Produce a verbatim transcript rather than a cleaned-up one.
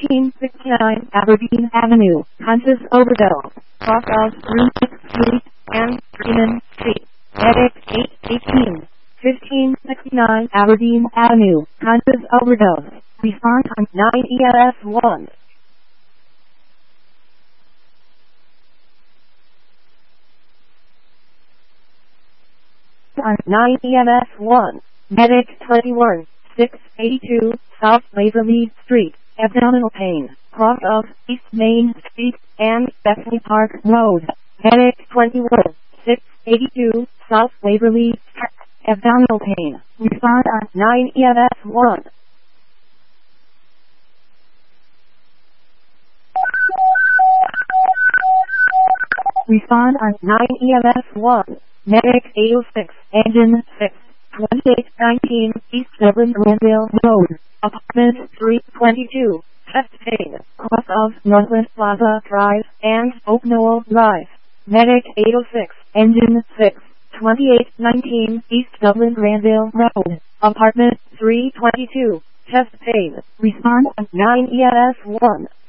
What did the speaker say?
fifteen sixty-nine Aberdeen Avenue, Conscious Overdose, off of Bruce Street and Freeman Street. Medic eight eighteen, fifteen sixty-nine Aberdeen Avenue, Conscious Overdose. Response on nine E M S one. On nine E M S one. Medic twenty-one, six eighty-two, South Waverly Street, abdominal pain, cross of East Main Street and Bexley Park Road. Medic twenty-one, six eighty-two, South Waverly Street, abdominal pain. Respond on nine E M S one. Respond on nine E M S one. Medic eight oh six, engine six, twenty-eight nineteen, East Dublin Granville Road, apartment three twenty-two, chest pain, cross of Northwest Plaza Drive and Oak Knoll Drive. Medic eight oh six, engine six, twenty-eight nineteen, East Dublin Granville Road, apartment three twenty-two, chest pain. Respond on nine E M S one.